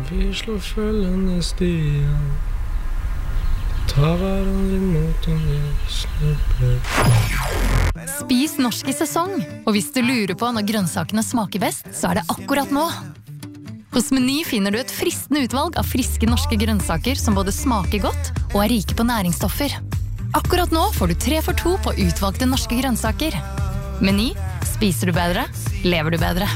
Vi slår følgende stier. Ta hverandre imot om vi snubler. Spis norsk i sesong, og hvis du lurer på når grønnsakene smaker best, så det akkurat nå. Hos Meny finner du et fristende utvalg av friske norske grønnsaker som både smaker godt og rike på næringsstoffer. Akkurat nå får du 3 for 2 på utvalgte norske grønnsaker. Meny, spiser du bedre, lever du bedre.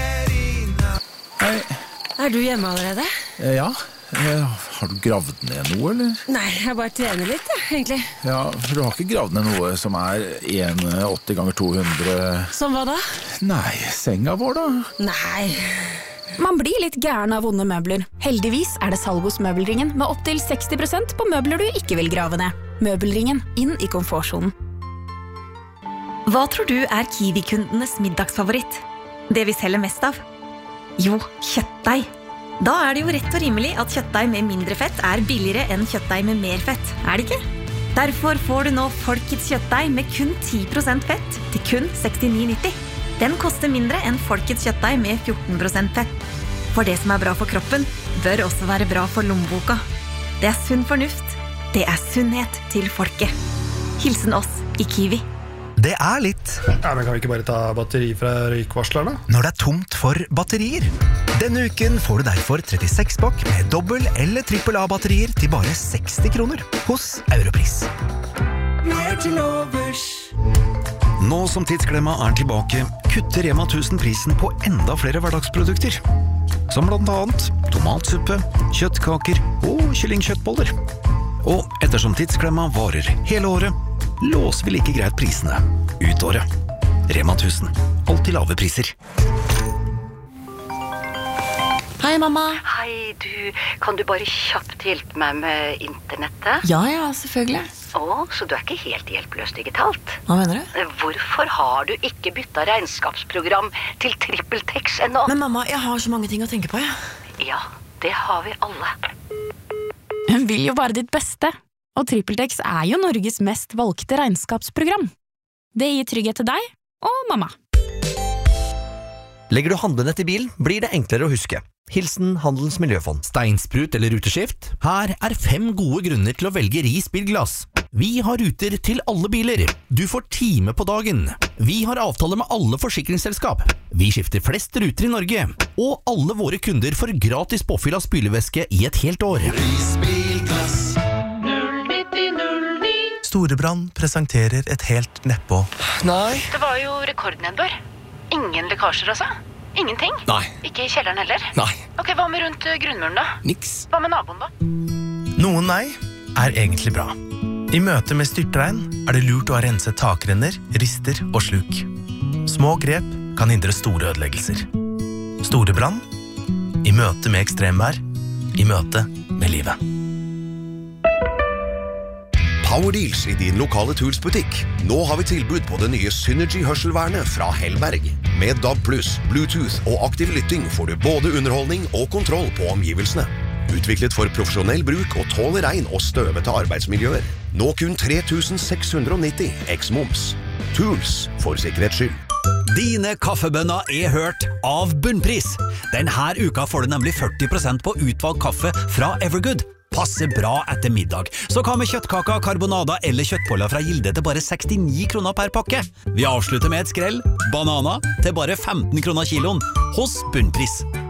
Hei. Du hjemme allerede? Ja. Har du gravd ned noe, eller? Nei, jeg bare trener litt, egentlig. Ja, for du har ikke gravd ned noe som 1,80 ganger 200... Som hva da? Nei, senga vår da? Nei. Man blir litt gæren av vonde møbler. Heldigvis det salg hos Møbelringen med opp til 60% på møbler du ikke vil grave ned. Møbelringen, inn i komfortzonen. Hva tror du Kiwi-kundenes middagsfavoritt? Det vi selger mest av? Jo, kjøttdeig. Da det jo rett og rimelig at kjøttdeig med mindre fett billigere enn kjøttdeig med mer fett, det ikke? Derfor får du nå Folkets kjøttdeig med kun 10% fett til kun 69,90. Den koster mindre enn Folkets kjøttdeig med 14% fett. For det som bra for kroppen, bør også være bra for lommeboka. Det sunn fornuft. Det sunnhet til folket. Hilsen oss i Kiwi. Det litt. Ja, men kan vi ikke bare ta batteri fra røykvarsleren da? Når det tomt for batterier. Denne uken får du derfor 36 pakk med dobbel- eller trippel A-batterier til bare 60 kroner hos Europris. Mer til overs. Nå som tidsklemma tilbake, kutter Rema 1000 prisen på enda flere hverdagsprodukter. Som blant annet tomatsuppe, kjøttkaker og kyllingkjøttboller. Og ettersom tidsklemma varer hele året, låser vi like greit prisene ut året. Rema 1000. Alltid lave priser. Hei, mamma. Hei, kan du bare kjapt hjelpe meg med internettet? Ja, selvfølgelig. Så du ikke helt hjelpeløs digitalt? Hva mener du? Hvorfor har du ikke byttet regnskapsprogram til TrippelTex ennå? Men mamma, jeg har så mange ting å tenke på, Ja, det har vi alle. Hun vil jo bare ditt beste, og TrippelTex jo Norges mest valgte regnskapsprogram. Det gir trygghet til deg og mamma. Legger du handlenett i bilen, blir det enklere å huske. Hilsen Handelens Miljøfond. Steinsprut eller ruteskift? Her 5 gode grunner til å velge Ris bilglass. Vi har ruter til alle biler. Du får time på dagen. Vi har avtale med alle forsikringsselskap. Vi skifter flest ruter i Norge. Og alle våre kunder får gratis påfyll av spylevæske i et helt år. Ris bilglass. 09009. Storebrand presenterer et helt neppå. Nei. Det var jo rekordnedbør. Ingen lekkasjer altså? Ingenting? Nei. Ikke i kjelleren heller? Nei. Ok, hva med rundt grunnmuren da? Niks. Hva med naboen da? Noen nei egentlig bra. I møte med styrtregn det lurt å ha renset takrenner, rister og sluk. Små grep kan hindre store ødeleggelser. Store brann, i møte med ekstremvær, i møte med livet. Powerdeals i din lokale Tools-butikk. Nå har vi tilbud på det nye Synergy-hørselvernet fra Hellberg. Med DAB+, Bluetooth og aktiv lytting får du både underholdning og kontroll på omgivelsene. Utviklet for profesjonell bruk og tåler regn og støvete arbeidsmiljøer. Nå kun 3690 eks-moms. Tools for sikkerhets skyld. Dine kaffebønner hørt av Bunnpris. Denne uka får du nemlig 40% på utvalgt kaffe fra Evergood. Passer bra etter middag. Så hva med kjøttkaka, karbonada eller kjøttboller fra Gilde til bare 69 kroner per pakke? Vi avslutter med et skrell. Banana til bare 15 kroner kiloen hos Bunnpris.